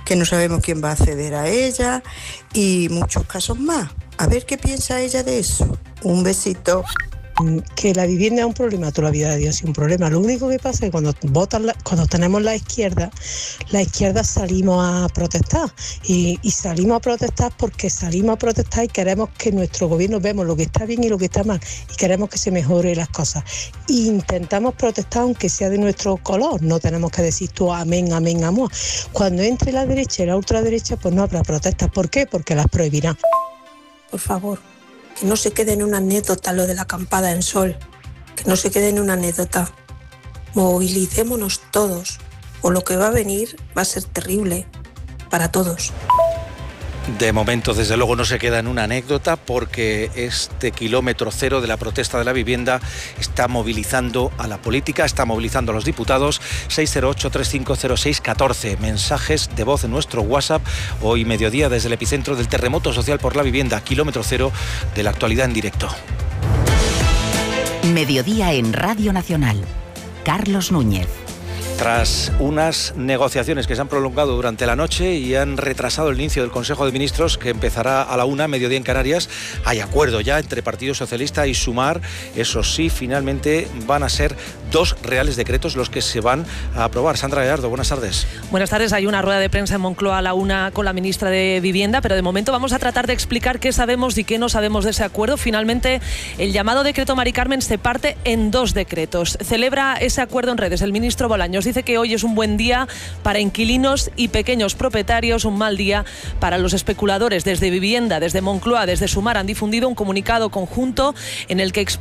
que no sabemos quién va a acceder a ella y muchos casos más. A ver qué piensa ella de eso. Un besito. Que la vivienda es un problema, toda la vida de Dios es un problema. Lo único que pasa es que cuando tenemos la izquierda salimos a protestar y salimos a protestar porque salimos a protestar y queremos que nuestro gobierno vemos lo que está bien y lo que está mal y queremos que se mejore las cosas. E intentamos protestar aunque sea de nuestro color, no tenemos que decir tú amén, amén, amor. Cuando entre la derecha y la ultraderecha pues no habrá protestas. ¿Por qué? Porque las prohibirán. Por favor, que no se quede en una anécdota lo de la acampada en Sol, que no se quede en una anécdota. Movilicémonos todos, o lo que va a venir va a ser terrible para todos. De momento, desde luego, no se queda en una anécdota porque este kilómetro cero de la protesta de la vivienda está movilizando a la política, está movilizando a los diputados. 608-3506-14. Mensajes de voz en nuestro WhatsApp. Hoy mediodía desde el epicentro del terremoto social por la vivienda, kilómetro cero de la actualidad en directo. Mediodía en Radio Nacional. Carlos Núñez. Tras unas negociaciones que se han prolongado durante la noche y han retrasado el inicio del Consejo de Ministros, que empezará a la 1, mediodía en Canarias, hay acuerdo ya entre Partido Socialista y Sumar. Eso sí, finalmente van a ser 2 reales decretos los que se van a aprobar. Sandra Gallardo, buenas tardes. Buenas tardes. Hay una rueda de prensa en Moncloa a la 1 con la ministra de Vivienda, pero de momento vamos a tratar de explicar qué sabemos y qué no sabemos de ese acuerdo. Finalmente, el llamado decreto Mari Carmen se parte en 2 decretos. Celebra ese acuerdo en redes el ministro Bolaños. Dice que hoy es un buen día para inquilinos y pequeños propietarios, un mal día para los especuladores. Desde Vivienda, desde Moncloa, desde Sumar han difundido un comunicado conjunto en el que